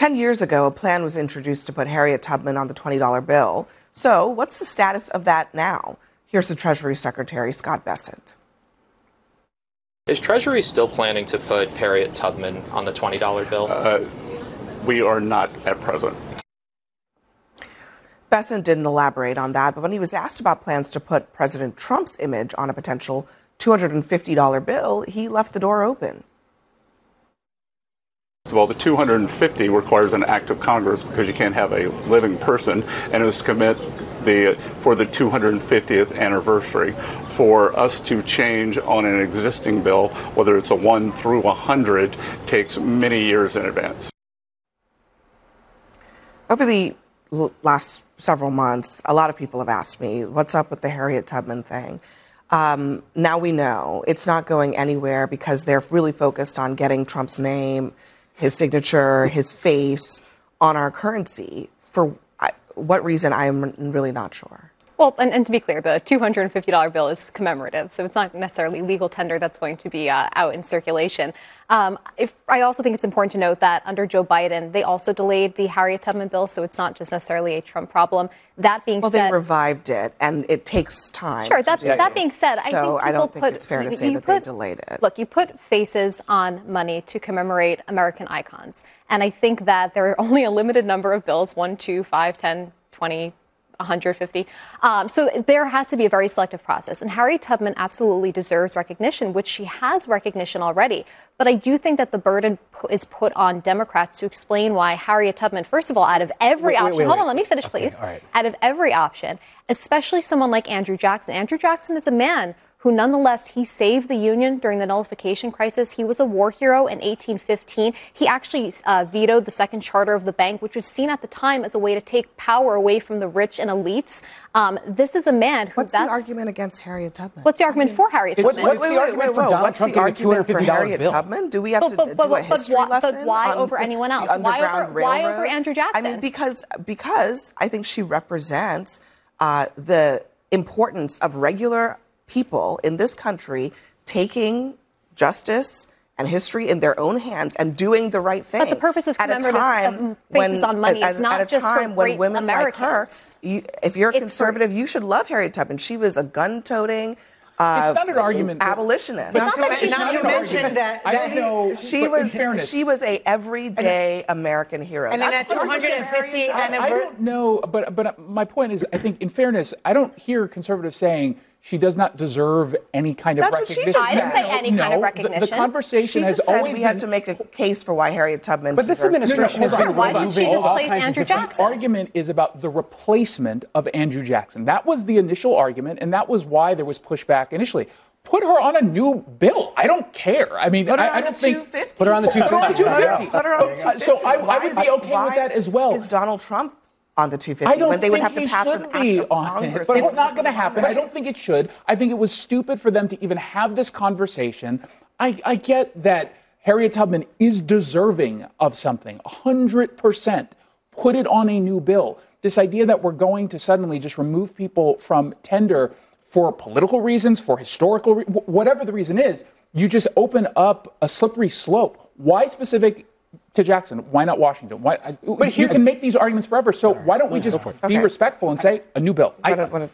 10 years ago, a plan was introduced to put Harriet Tubman on the $20 bill. So what's the status of that now? Here's the Treasury Secretary, Scott Bessent. Is Treasury still planning to put Harriet Tubman on the $20 bill? We are not at present. Bessent didn't elaborate on that, but when he was asked about plans to put President Trump's image on a potential $250 bill, he left the door open. Well, the 250 requires an act of Congress because you can't have a living person, and it was to commit for the 250th anniversary. For us to change on an existing bill, whether it's a 1 through 100, takes many years in advance. Over the last several months, a lot of people have asked me, what's up with the Harriet Tubman thing? Now we know it's not going anywhere because they're really focused on getting Trump's name, his signature, his face on our currency. For what reason, I'm really not sure. Well, and to be clear, the $250 bill is commemorative, so it's not necessarily legal tender that's going to be out in circulation. I also think it's important to note that under Joe Biden, they also delayed the Harriet Tubman bill, so it's not just necessarily a Trump problem. That being said, they revived it, and it takes time. Sure. That being said, I don't think it's fair to say that they delayed it. Look, you put faces on money to commemorate American icons, and I think that there are only a limited number of bills: 1, 2, 5, 10, 20. 150. So there has to be a very selective process. And Harriet Tubman absolutely deserves recognition, which she has recognition already. But I do think that the burden is put on Democrats to explain why Harriet Tubman, first of all, out of every option, hold on, let me finish, please. Right. Out of every option, especially someone like Andrew Jackson. Andrew Jackson is a man who nonetheless, he saved the Union during the nullification crisis. He was a war hero in 1815. He actually vetoed the second charter of the bank, which was seen at the time as a way to take power away from the rich and elites. This is a man who... What's the argument against Harriet Tubman? What's the argument for Harriet Tubman? What's the argument for Donald Trump getting a $250 bill? Tubman? Do we have to do a history lesson? But why over anyone else? Why over Andrew Jackson? I mean, because I think she represents the importance of regular people in this country taking justice and history in their own hands and doing the right thing. But the purpose of commemorative faces on money is not just for great women Americans. Like her, if you're a conservative, you should love Harriet Tubman. She was a gun-toting it's not an argument. Abolitionist. It's not that she was a everyday American hero. And then at 250 I don't know, but my point is, I think in fairness, I don't hear conservatives saying she does not deserve any kind of recognition. I didn't say any kind of recognition. The conversation has always we have to make a case for why Harriet Tubman. But this administration has been why should she displace Andrew Jackson? The argument is about the replacement of Andrew Jackson. That was the initial argument, and that was why there was pushback initially. Put her on a new bill. I don't care. I mean, I don't think. Put her on the 250. Put her on the 250. So I would be okay with that as well. Is Donald Trump on the 250 when they would have to pass an act of Congress? But it's not going to happen. I don't think it should. I think it was stupid for them to even have this conversation. I get that Harriet Tubman is deserving of something, 100%. Put it on a new bill. This idea that we're going to suddenly just remove people from tender for political reasons, for historical, whatever the reason is, you just open up a slippery slope. Why specific to Jackson? Why not Washington? But you can make these arguments forever. So why don't we just be respectful and say a new bill?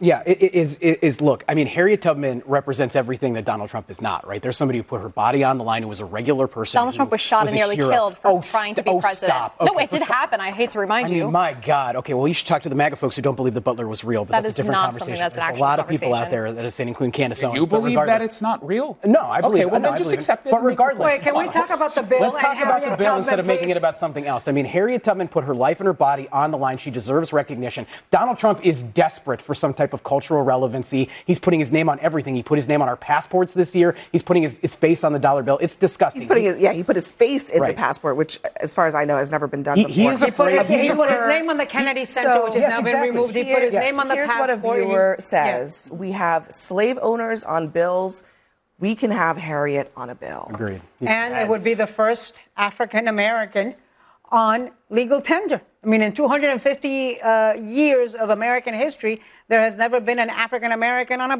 Look, I mean, Harriet Tubman represents everything that Donald Trump is not, right? There's somebody who put her body on the line, who was a regular person. Donald Trump was shot and nearly killed for trying to be president. Stop. Okay, no, it did happen. I hate to remind you. My God. Okay, well, you should talk to the MAGA folks who don't believe that Butler was real, but that's a different conversation. That's There's a lot of people out there that are saying, including Candace Owens. You believe that it's not real? No, I believe it. Okay, well, then just accept it. But regardless. Wait, can we talk about the bill? Let's talk about the bill instead of making it about something else. I mean, Harriet Tubman put her life and her body on the line. She deserves recognition. Donald Trump is desperate for some type of cultural relevancy. He's putting his name on everything. He put his name on our passports this year. He's putting his face on the dollar bill. It's disgusting. He put his face in the passport, which, as far as I know, has never been done before. He put his name on the Kennedy Center, which has now been removed. He put his name on the passport. Here's what a viewer says. We have slave owners on bills. We can have Harriet on a bill. Agreed. And it would be the first African American on legal tender. I mean, in 250 years of American history, there has never been an African American on a bill.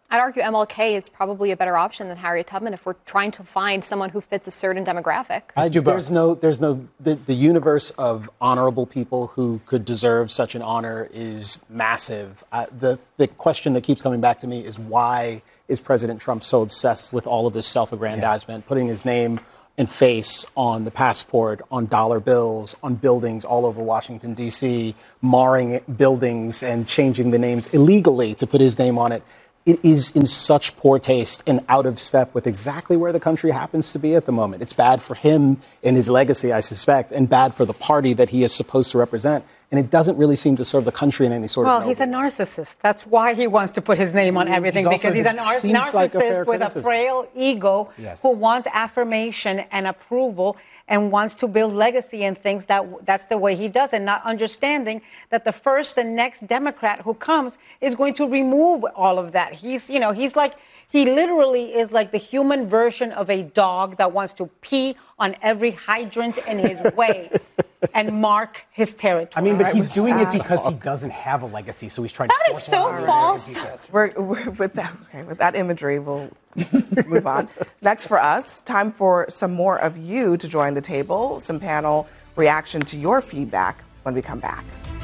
I'd argue MLK is probably a better option than Harriet Tubman if we're trying to find someone who fits a certain demographic. The universe of honorable people who could deserve such an honor is massive. The question that keeps coming back to me is, why is President Trump so obsessed with all of this self-aggrandizement, putting his name and face on the passport, on dollar bills, on buildings all over Washington, D.C., marring buildings and changing the names illegally to put his name on it? It is in such poor taste and out of step with exactly where the country happens to be at the moment. It's bad for him and his legacy, I suspect, and bad for the party that he is supposed to represent. And it doesn't really seem to serve the country in any sort of way. Well, he's a narcissist. That's why he wants to put his name on everything, because he's a narcissist with a frail ego who wants affirmation and approval and wants to build legacy and thinks that's the way he does it, not understanding that the first and next Democrat who comes is going to remove all of that. He literally is like the human version of a dog that wants to pee on every hydrant in his way and mark his territory. I mean, but he's doing it because he doesn't have a legacy, so he's trying to That is so false. We're with that imagery, we'll move on. Next for us, time for some more of you to join the table, some panel reaction to your feedback when we come back.